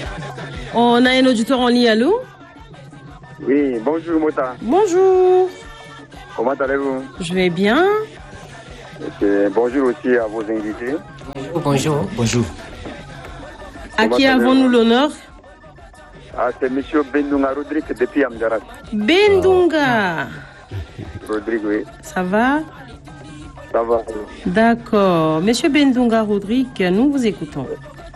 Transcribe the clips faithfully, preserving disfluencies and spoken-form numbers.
On a un auditeur en ligne, allô? Oui, bonjour Mota. Bonjour. Comment allez-vous? Je vais bien. Et bonjour aussi à vos invités. Bonjour. Bonjour. Bonjour. À Comment qui allez-vous? avons-nous l'honneur? Ah, c'est monsieur Bendunga Rodrigue depuis Amjaras. Bendunga. Rodrigue, oui. Ça va? Ça va. D'accord. Monsieur Bendunga Rodrigue, nous vous écoutons.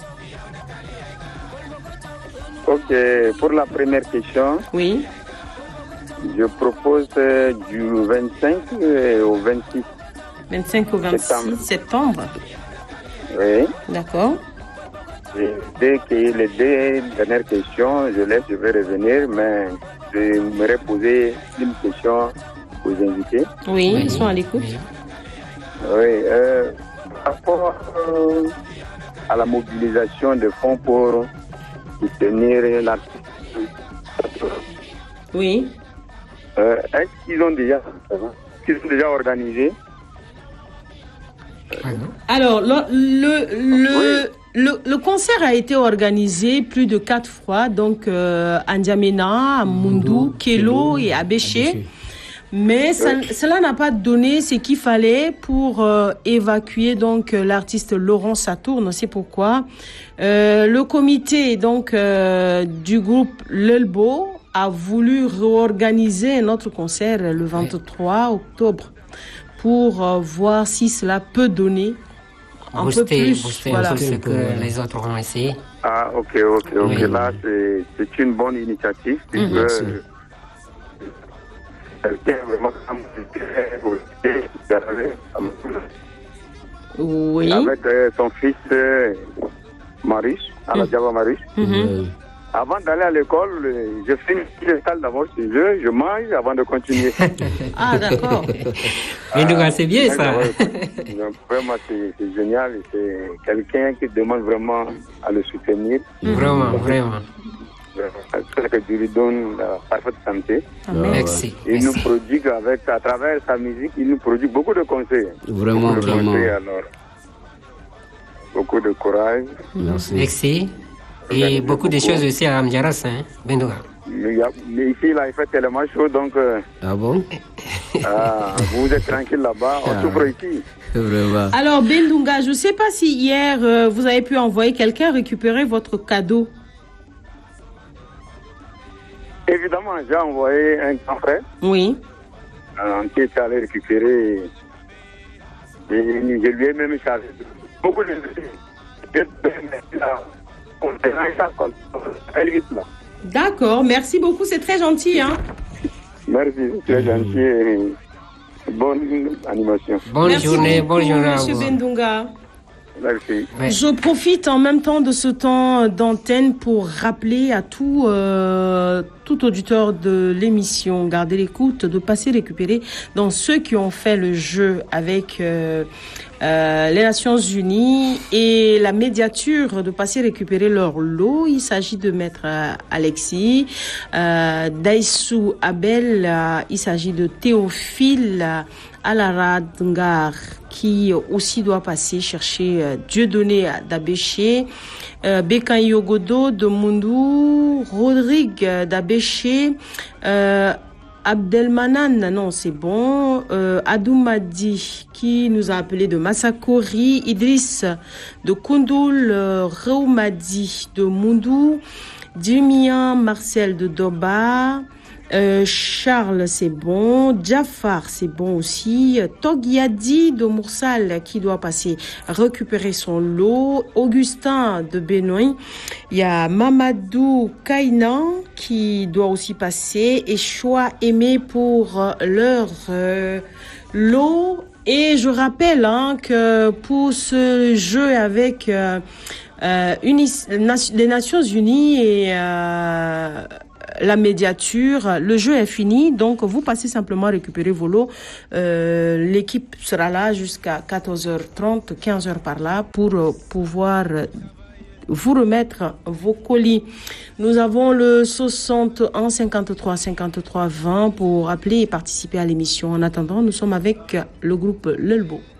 Ok, pour la première question, Oui. je propose euh, du vingt-cinq euh, au vingt-six. vingt-cinq au vingt-six septembre. septembre. Oui. D'accord. Et dès que les deux dernières questions, je laisse, je vais revenir, mais je me poser une question aux invités. Oui, oui. Ils sont à l'écoute. Oui, euh, par rapport euh, à la mobilisation de fonds pour soutenir l'artiste. Oui. Euh, est-ce qu'ils ont déjà, qu'ils ont déjà organisé? Alors, le, le, le, oui. le, le concert a été organisé plus de quatre fois, donc euh, à N'Djamena, à Moundou, Kelo et à Béché. Mais ça, oui. cela n'a pas donné ce qu'il fallait pour euh, évacuer donc l'artiste Laurent Satourne. C'est pourquoi euh, le comité donc euh, du groupe Lelbo a voulu réorganiser notre concert le vingt-trois octobre pour euh, voir si cela peut donner un booster, peu plus. Booster voilà. ce que euh, les autres ont essayé. Ah, ok, ok, ok. Oui. Là, c'est, c'est une bonne initiative. Puisque mm-hmm. Oui. Avec euh, son fils euh, Marius, Aladjaba Marius. Mm-hmm. Avant d'aller à l'école, je finis le salle d'abord chez eux, je mange avant de continuer. Ah, d'accord. Mais ah, c'est bien ça. Vraiment, c'est, c'est génial. C'est quelqu'un qui demande vraiment à le soutenir. Vraiment, vraiment. Que Dieu lui donne la parfaite santé. Amen. Merci. Il Merci. nous prodigue avec, à travers sa musique, il nous prodigue beaucoup de conseils. Vraiment, beaucoup de vraiment. Conseils, alors. Beaucoup de courage. Merci. Merci. Et Merci beaucoup, beaucoup de choses aussi à Amjaras, hein, Bendunga. Mais, mais ici, là, il fait tellement chaud, donc... Euh, ah bon? Ah, vous êtes tranquille là-bas, on ah. souffre ici. Vraiment. Alors, Bendunga, je ne sais pas si hier, euh, vous avez pu envoyer quelqu'un récupérer votre cadeau. Évidemment, j'ai envoyé un grand frère. Oui. Euh, qui est allé récupérer. Et je lui ai même chargé beaucoup de... D'accord, merci beaucoup, c'est très gentil. Hein? Merci, très gentil et bonne animation. Bonne merci journée, beaucoup, bonne journée à Monsieur vous. Bendunga. Merci. Ouais. Je profite en même temps de ce temps d'antenne pour rappeler à tout, euh, tout auditeur de l'émission Gardez l'écoute de passer récupérer dans ceux qui ont fait le jeu avec euh, euh, les Nations Unies et la médiature de passer récupérer leur lot. Il s'agit de Maître euh, Alexis, euh, Daïsou Abel, euh, il s'agit de Théophile euh, Alara Ngar qui aussi doit passer chercher euh, Dieudonné d'Abéché, euh, Bekan Yogodo de Moundou, Rodrigue d'Abéché, euh, Abdelmanan, non c'est bon, euh, Adoumadi qui nous a appelé de Massakori, Idriss de Koundoul, euh, Reumadi de Moundou, Dimian Marcel de Doba, Euh, Charles, c'est bon. Jafar, c'est bon aussi. Togiadi de Moursal qui doit passer récupérer son lot. Augustin de Benoît. Il y a Mamadou Kainan qui doit aussi passer. Et Choix Aimé pour leur euh, lot. Et je rappelle hein, que pour ce jeu avec euh, euh, unis, les Nations Unies et euh, la médiature, le jeu est fini, donc vous passez simplement récupérer vos lots. Euh, l'équipe sera là jusqu'à quatorze heures trente, quinze heures par là pour pouvoir vous remettre vos colis. Nous avons le soixante et un cinquante-trois cinquante-trois vingt pour appeler et participer à l'émission. En attendant, nous sommes avec le groupe Lelbo.